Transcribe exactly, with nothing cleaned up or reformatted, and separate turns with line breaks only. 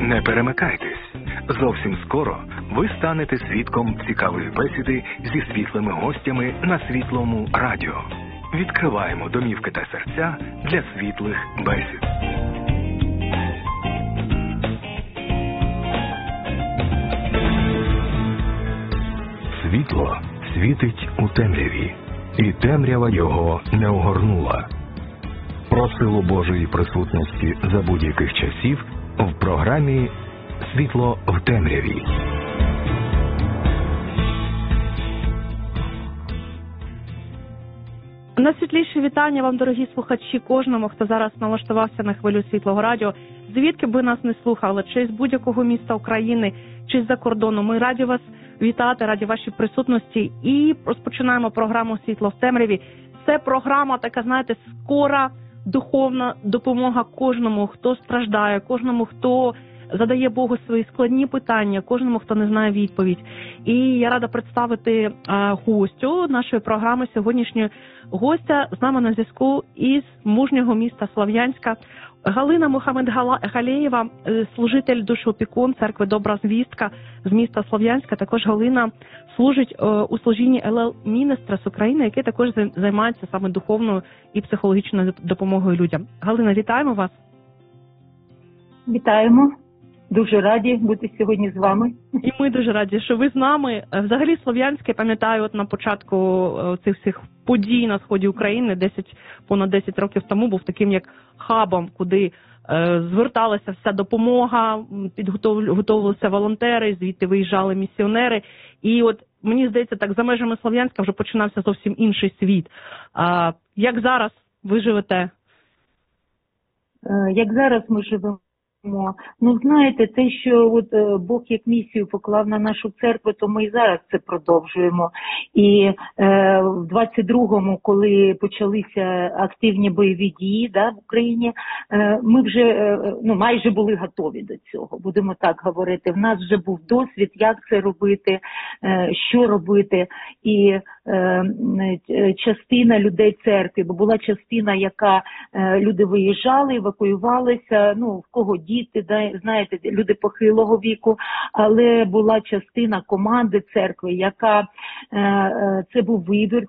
Не перемикайтесь. Зовсім скоро ви станете свідком цікавої бесіди зі світлими гостями на Світлому радіо. Відкриваємо домівки та серця для світлих бесід. Світло світить у темряві, і темрява його не огорнула. Про силу Божої присутності за будь-яких часів в програмі «Світло в темряві».
Найсвітліші вітання вам, дорогі слухачі, кожному, хто зараз налаштувався на хвилю Світлого радіо. Звідки б ви нас не слухали, чи з будь-якого міста України, чи з-за кордону. Ми раді вас вітати, раді вашій присутності. І розпочинаємо програму «Світло в темряві». Це програма така, знаєте, скора духовна допомога кожному, хто страждає, кожному, хто задає Богу свої складні питання, кожному, хто не знає відповідь. І я рада представити а, гостю нашої програми сьогоднішньої. Гостя з нами на зв'язку із мужнього міста Слов'янська. Галина Мухаммед-Галеєва, служитель душоопікун церкви Добра Звістка з міста Слов'янська. Також Галина служить е, у служінні ел ел Міністрес України, яке також займається саме духовною і психологічною допомогою людям. Галина, вітаємо вас.
Вітаємо. Дуже раді бути сьогодні з вами.
І ми дуже раді, що ви з нами. Взагалі, Слов'янське, я пам'ятаю, от на початку цих всіх подій на сході України, десять, понад десять років тому, був таким як хабом, куди е, зверталася вся допомога, підготовлювалися волонтери, звідти виїжджали місіонери. І от, мені здається, так за межами Слов'янська вже починався зовсім інший світ. А, як зараз ви живете?
Як зараз ми живемо? Ну, знаєте, те, що от Бог як місію поклав на нашу церкву, то ми і зараз це продовжуємо. І е, в двадцять другому, коли почалися активні бойові дії, да, в Україні, е, ми вже е, ну, майже були готові до цього, будемо так говорити. В нас вже був досвід, як це робити, е, що робити. І е, частина людей церкви, бо була частина, яка е, люди виїжджали, евакуювалися, ну, в кого діти, да, знаєте, люди похилого віку, але була частина команди церкви, яка, е, це був вибір